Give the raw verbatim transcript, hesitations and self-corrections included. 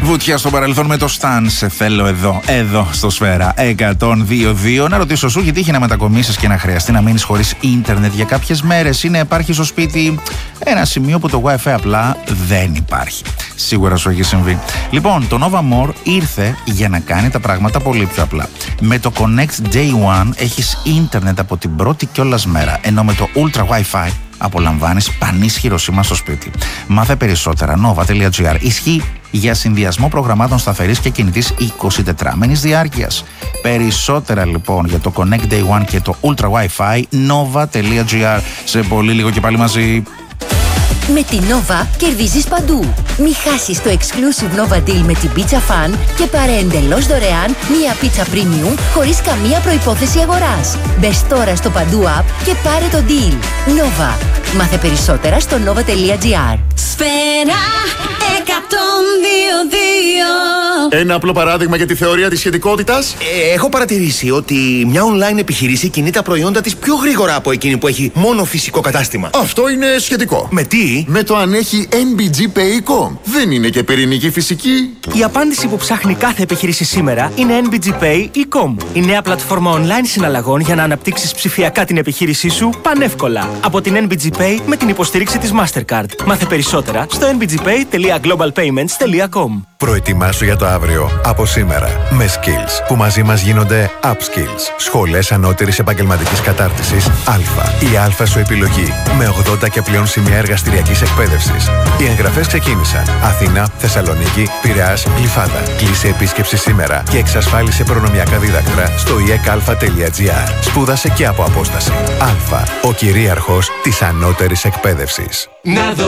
Βουτιά στο παρελθόν με το Stan. Σε θέλω εδώ, εδώ στο Σφαίρα εκατόν δύο δύο. Να ρωτήσω σου, γιατί τύχει να μετακομίσεις και να χρειαστεί να μείνεις χωρίς ίντερνετ για κάποιες μέρες ή να υπάρχει στο σπίτι ένα σημείο που το Wi-Fi απλά δεν υπάρχει. Σίγουρα σου έχει συμβεί. Λοιπόν, το Nova More ήρθε για να κάνει τα πράγματα πολύ πιο απλά. Με το Connect Day One έχεις ίντερνετ από την πρώτη κιόλας μέρα, ενώ με το Ultra Wi-Fi απολαμβάνεις πανίσχυρο σήμα στο σπίτι. Μάθε περισσότερα. nova.gr. Ισχύει για συνδυασμό προγραμμάτων σταθερής και κινητής εικοσιτετράμενης διάρκειας. Περισσότερα λοιπόν για το Connect Day One και το Ultra Wi-Fi. nova.gr. Σε πολύ λίγο και πάλι μαζί. Με τη Nova κερδίζεις παντού. Μη χάσεις το exclusive Nova Deal με την Pizza Fan και πάρε εντελώς δωρεάν μία πίτσα premium χωρίς καμία προϋπόθεση αγοράς. Μπες τώρα στο Παντού app και πάρε το deal. Nova. Μάθε περισσότερα στο nova.gr. Σφαίρα εκατόν δύο δύο. Ένα απλό παράδειγμα για τη θεωρία της σχετικότητας. Ε, έχω παρατηρήσει ότι μια online επιχείρηση κινεί τα προϊόντα της πιο γρήγορα από εκείνη που έχει μόνο φυσικό κατάστημα. Αυτό είναι σχετικό. Με τι? Με το αν έχει εν μπι τζι Pay.com. Δεν είναι και πυρηνική φυσική. Η απάντηση που ψάχνει κάθε επιχείρηση σήμερα είναι εν μπι τζι Pay.com. Η νέα πλατφόρμα online συναλλαγών για να αναπτύξεις ψηφιακά την επιχείρησή σου πανεύκολα. Από την εν μπι τζι Pay με την υποστήριξη της Mastercard. Μάθε περισσότερα στο εν μπι τζι pay τελεία global payments τελεία com. Προετοιμάσου για το αύριο από σήμερα με Skills που μαζί μας γίνονται Upskills. Σχολές ανώτερης επαγγελματικής κατάρτισης Α. Η Α σου επιλογή με ογδόντα και πλέον σημεία εργαστηριακής εκπαίδευσης. Οι εγγραφές ξεκίνησαν. Αθήνα, Θεσσαλονίκη, Πειραιάς, Γλυφάδα. Κλείσε επίσκεψη σήμερα και εξασφάλισε προνομιακά δίδακτρα στο ι ε κ α τελεία τζι άρ. Σπούδασε και από απόσταση. Α. Ο κυρίαρχος της ανώτερης εκπαίδευσης. Να δω